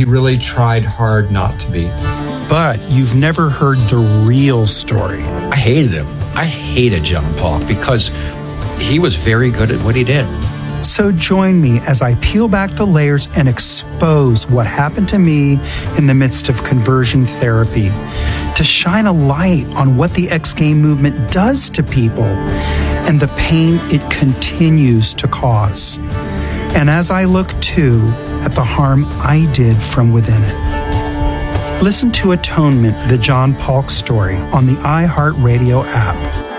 he really tried hard not to be. But you've never heard the real story. I hated him. I hated John Paul because he was very good at what he did. So join me as I peel back the layers and expose what happened to me in the midst of conversion therapy, to shine a light on what the X-Game movement does to people and the pain it continues to cause. And as I look too at the harm I did from within it. Listen to Atonement, the John Paulk story on the iHeartRadio app.